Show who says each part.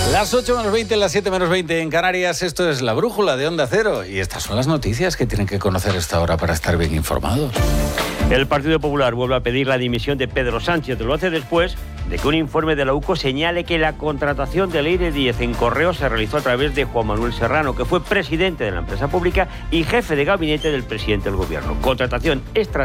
Speaker 1: Las 8:20, las 7:20 en Canarias. Esto es La Brújula de Onda Cero. Y estas son las noticias que tienen que conocer a esta hora para estar bien informados.
Speaker 2: El Partido Popular vuelve a pedir la dimisión de Pedro Sánchez. Lo hace después de que un informe de la UCO señale que la contratación de Leire Díez en Correos se realizó a través de Juan Manuel Serrano, que fue presidente de la empresa pública y jefe de gabinete del presidente del gobierno. Contratación estratégica